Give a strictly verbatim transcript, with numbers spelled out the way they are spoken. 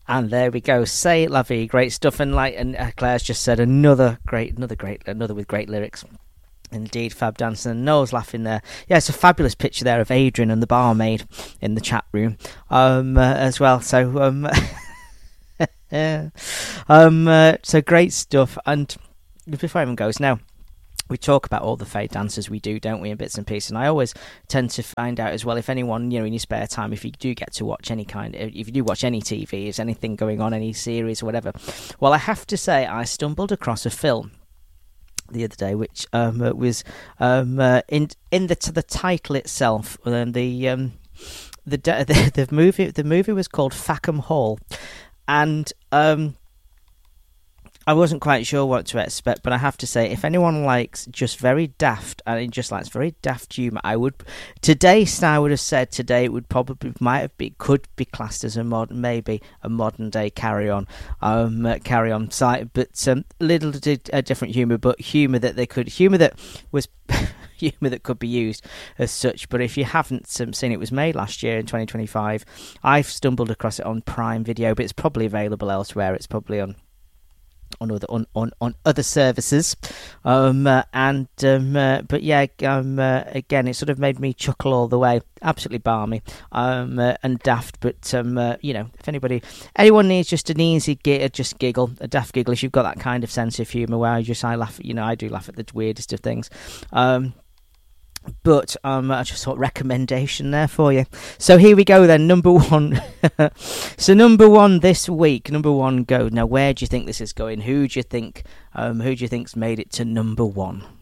And there we go. Say La Vie, great stuff. And like and uh, Claire's just said, another great, another great, another with great lyrics. Indeed, Fab dancing, and Noel's laughing there. Yeah, it's a fabulous picture there of Adrian and the barmaid in the chat room um, uh, as well. So, um, yeah. um, uh, so great stuff. And before everyone goes now, we talk about all the fade dances we do, don't we, in bits and pieces. And I always tend to find out as well, if anyone, you know, in your spare time, if you do get to watch any kind, if you do watch any T V, is anything going on, any series or whatever. Well, I have to say, I stumbled across a film the other day, which um, was um, uh, in in the the title itself. Um, the um, the, the the movie the movie was called Fackham Hall, and um, I wasn't quite sure what to expect, but I have to say, if anyone likes just very daft, and it just likes very daft humour, I would today. I would have said today it would probably might have been could be classed as a modern, maybe a modern day Carry On, um, uh, Carry On site, but um, little did uh, different humour, but humour that they could humour that was. Humour that could be used as such. But if you haven't um, seen it, it was made last year in twenty twenty-five. I've stumbled across it on Prime Video, but it's probably available elsewhere. It's probably on. On other on, on, on other services, um, uh, and um, uh, but yeah, um, uh, again, it sort of made me chuckle all the way. Absolutely balmy, um, uh, and daft. But um, uh, you know, if anybody, anyone needs just an easy, g- just giggle, a daft giggle, if you've got that kind of sense of humour, where I just I laugh, you know, I do laugh at the weirdest of things. Um, But um, I just thought recommendation there for you. So here we go then, number one. So number one this week, number one go. Now, where do you think this is going? Who do you think? Um, who do you think's made it to number one?